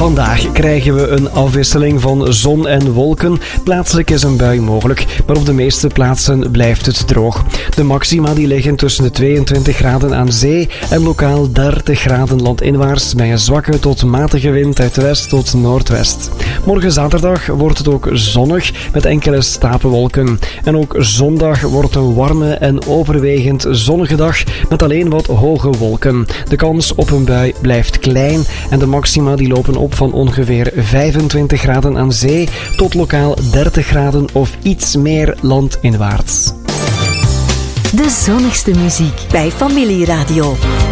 Vandaag krijgen we een afwisseling van zon en wolken. Plaatselijk is een bui mogelijk, maar op de meeste plaatsen blijft het droog. De maxima die liggen tussen de 22 graden aan zee en lokaal 30 graden landinwaarts bij een zwakke tot matige wind uit west tot noordwest. Morgen zaterdag wordt het ook zonnig met enkele stapelwolken. En ook zondag wordt een warme en overwegend zonnige dag met alleen wat hoge wolken. De kans op een bui blijft klein en de maxima die lopen op van ongeveer 25 graden aan zee tot lokaal 30 graden of iets meer landinwaarts. De zonnigste muziek bij Familieradio.